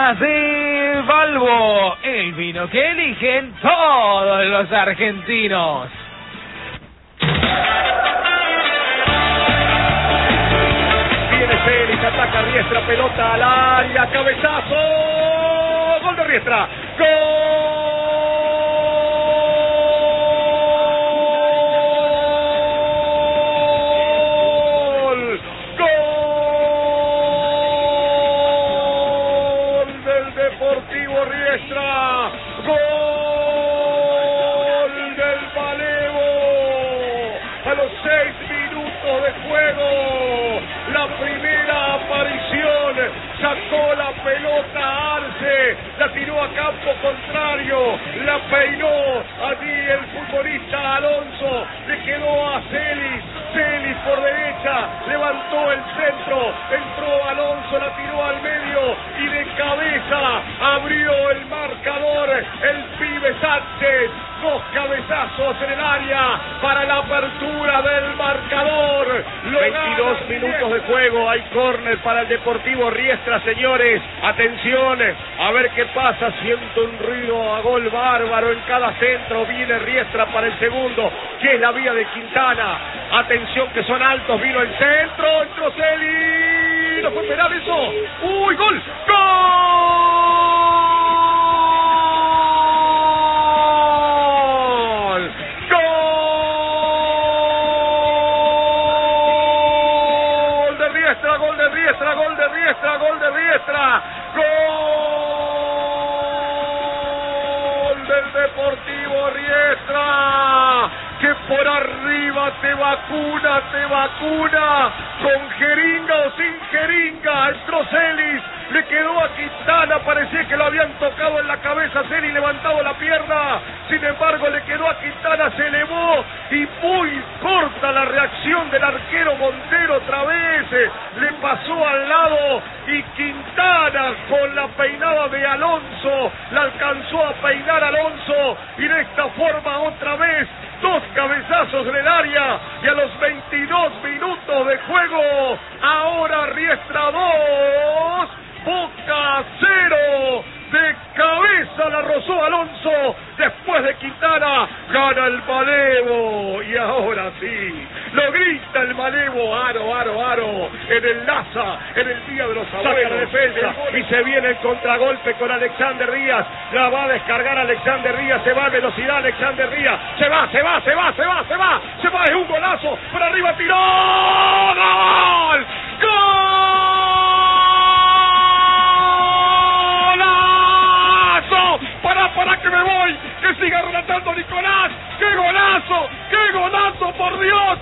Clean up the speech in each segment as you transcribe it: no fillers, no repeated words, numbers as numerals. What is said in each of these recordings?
Bodegas de Balbo, el vino que eligen todos los argentinos. Viene Félix, ataca Riestra, pelota al área, cabezazo, gol de Riestra, gol del Deportivo Riestra, gol del Malevo, a los 6 minutos de juego. La primera aparición, sacó la pelota Arce, la tiró a campo contrario, la peinó allí el futbolista Alonso, le quedó a Celis por derecha, levantó el centro, entró Alonso, la tiró al medio y de cabeza abrió el marcador el pibe Sánchez. 2 cabezazos en el área para la apertura del marcador. 22 minutos de juego, hay córner para el Deportivo Riestra, señores. Atención, a ver qué pasa. Siento un ruido a gol bárbaro en cada centro. Viene Riestra para el segundo, que es la vía de Quintana. Atención que son altos, vino el centro, entró Celi. ¿No fue penal eso? ¡Uy, gol! ¡Gol! Gol de Riestra, gol del Deportivo Riestra, que por arriba te vacuna, con jeringa o sin jeringa, entró Celis, le quedó a Quintana, parecía que lo habían tocado en la cabeza, Celis levantado la pierna, sin embargo le quedó a Quintana, se elevó y muy corta la reacción del arquero Montero otra vez, le pasó al lado y Quintana con la peinada de Alonso, la alcanzó a peinar Alonso y de esta forma otra vez 2 cabezazos en el área y a los 22 minutos de juego, ahora Riestra 2, Boca 0, de cabeza la rozó Alonso, después de Quintana, gana el Malevo, y ahora sí, lo grita el Malevo, aro, en el Laza, en el Día de los Abuelos, saca la defensa, y se viene el contragolpe con Alexander Rías, la va a descargar Alexander Rías, se va a velocidad Alexander Rías, se va, es un golazo, por arriba tiró, ¡gol! Para que me voy, que siga relatando Nicolás, ¡qué golazo, por Dios!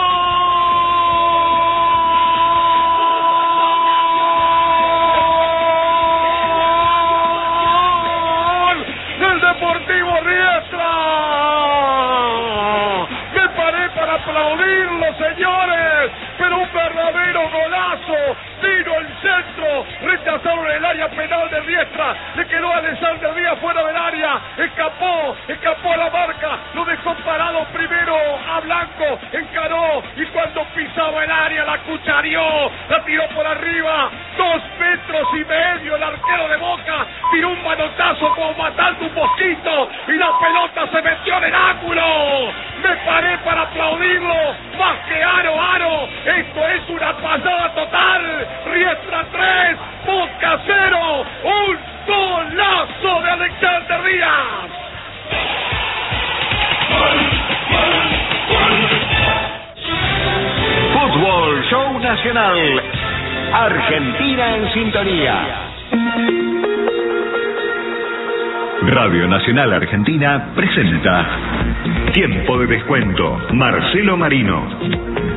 ¡Gol del Deportivo Riestra! Me paré para aplaudirlo, señores, pero un verdadero golazo. Vino el centro, rechazaron el área penal de Riestra, le quedó a Alexander Díaz fuera del área, escapó a la marca, lo dejó parado primero a Blanco, encaró y cuando pisaba el área la cuchareó, la tiró por arriba, 2 metros y medio el arquero de Boca, tiró un manotazo como matando un mosquito y la pelota se metió en el ángulo. Me paré para aplaudirlo, más que aro, esto es una pasada total. Riestra 3, Boca 0, un golazo de Alexander Díaz. Fútbol Show Nacional, Argentina en sintonía. Radio Nacional Argentina presenta Tiempo de Descuento, Marcelo Marino.